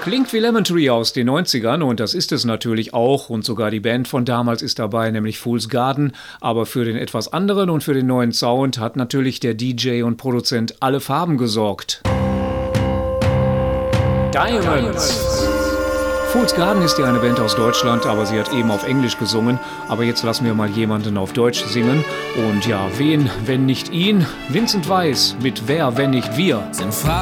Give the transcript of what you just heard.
Klingt wie Lemon Tree aus den 90ern und das ist es natürlich auch und sogar die Band von damals ist dabei, nämlich Fool's Garden, aber für den etwas anderen und für den neuen Sound hat natürlich der DJ und Produzent Alle Farben gesorgt. Diamonds. Fool's Garden ist ja eine Band aus Deutschland, aber sie hat eben auf Englisch gesungen. Aber jetzt lassen wir mal jemanden auf Deutsch singen. Und ja, wen, wenn nicht ihn? Vincent Weiss mit Wer, wenn nicht wir? Sind